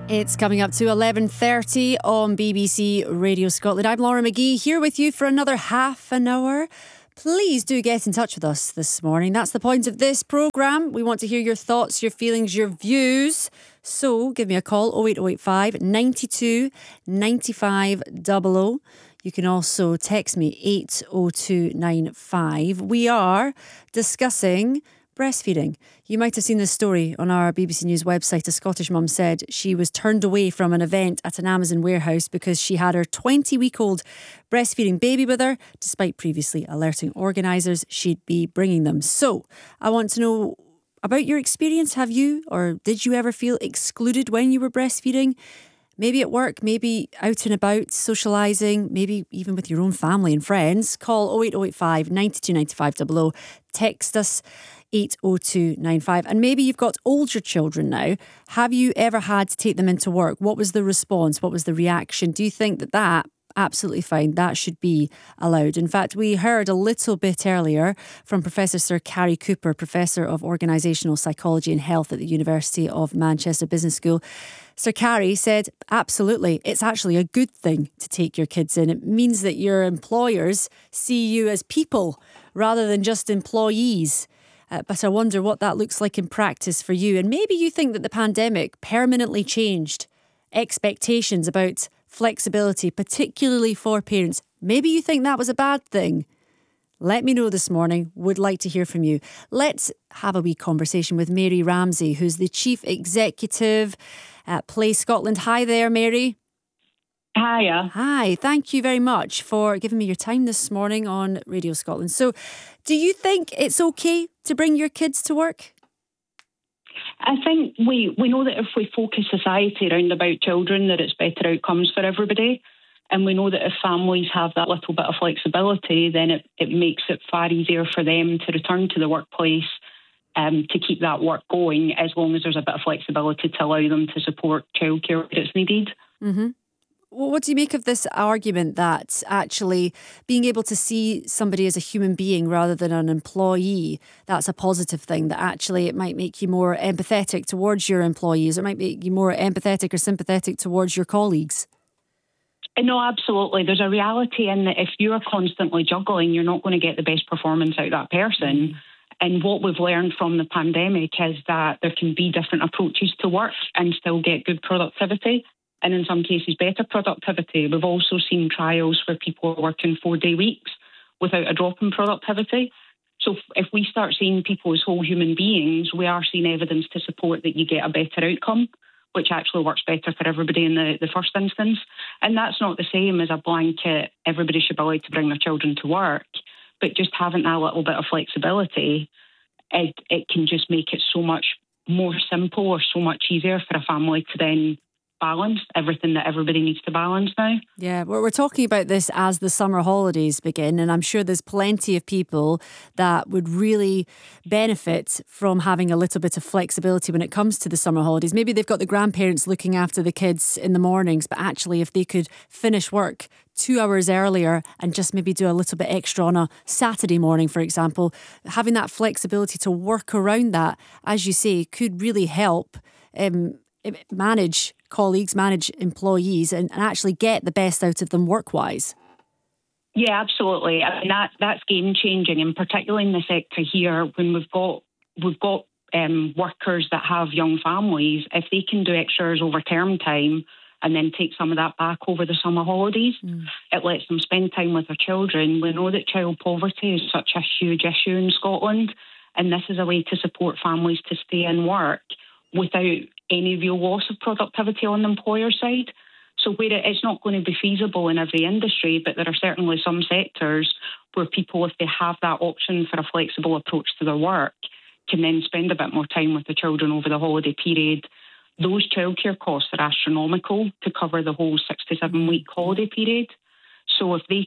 It's coming up to 11:30 on BBC Radio Scotland. I'm Laura McGee, here with you for another half an hour. Please do get in touch with us this morning. That's the point of this programme. We want to hear your thoughts, your feelings, your views. So give me a call, 08085 92 95 00. You can also text me 80295. We are discussing breastfeeding. You might have seen this story on our BBC News website. A Scottish mum said she was turned away from an event at an Amazon warehouse because she had her 20-week-old breastfeeding baby with her, despite previously alerting organisers she'd be bringing them. So, I want to know about your experience. Have you or did you ever feel excluded when you were breastfeeding? Maybe at work, maybe out and about, socialising, maybe even with your own family and friends. Call 08085 92 95 00. Text us 80295. And maybe you've got older children now. Have you ever had to take them into work? What was the response? What was the reaction? Do you think that absolutely fine, that should be allowed? In fact, we heard a little bit earlier from Professor Sir Carrie Cooper, Professor of Organisational Psychology and Health at the University of Manchester Business School. Sir Carrie said, absolutely, it's actually a good thing to take your kids in. It means that your employers see you as people rather than just employees. But I wonder what that looks like in practice for you. And maybe you think that the pandemic permanently changed expectations about flexibility, particularly for parents. Maybe you think that was a bad thing. Let me know this morning. Would like to hear from you. Let's have a wee conversation with Mary Ramsey, who's the Chief Executive at Play Scotland. Hi there, Mary. Hiya. Hi, thank you very much for giving me your time this morning on Radio Scotland. So, do you think it's okay to bring your kids to work? I think we know that if we focus society around about children, that it's better outcomes for everybody. And we know that if families have that little bit of flexibility, then it makes it far easier for them to return to the workplace, to keep that work going, as long as there's a bit of flexibility to allow them to support childcare where it's needed. Mm-hmm. Well, what do you make of this argument that actually being able to see somebody as a human being rather than an employee, that's a positive thing, that actually it might make you more empathetic towards your employees, or it might make you more empathetic or sympathetic towards your colleagues? No, absolutely. There's a reality in that if you're constantly juggling, you're not going to get the best performance out of that person. And what we've learned from the pandemic is that there can be different approaches to work and still get good productivity. And in some cases, better productivity. We've also seen trials where people are working 4-day weeks without a drop in productivity. So if we start seeing people as whole human beings, we are seeing evidence to support that you get a better outcome, which actually works better for everybody in the first instance. And that's not the same as a blanket, everybody should be allowed to bring their children to work. But just having that little bit of flexibility, it can just make it so much more simple or so much easier for a family to then balance everything that everybody needs to balance now. Yeah, we're talking about this as the summer holidays begin, and I'm sure there's plenty of people that would really benefit from having a little bit of flexibility when it comes to the summer holidays. Maybe they've got the grandparents looking after the kids in the mornings, but actually if they could finish work 2 hours earlier and just maybe do a little bit extra on a Saturday morning, for example, having that flexibility to work around that, as you say, could really help manage colleagues, manage employees and actually get the best out of them work-wise. Yeah, absolutely. I mean, that's game-changing, and particularly in the sector here, when we've got workers that have young families, if they can do extra hours over term time and then take some of that back over the summer holidays, it lets them spend time with their children. We know that child poverty is such a huge issue in Scotland, and this is a way to support families to stay in work without any real loss of productivity on the employer side. So where it's not going to be feasible in every industry, but there are certainly some sectors where people, if they have that option for a flexible approach to their work, can then spend a bit more time with the children over the holiday period. Those childcare costs are astronomical to cover the whole 6 to 7 week holiday period. So if they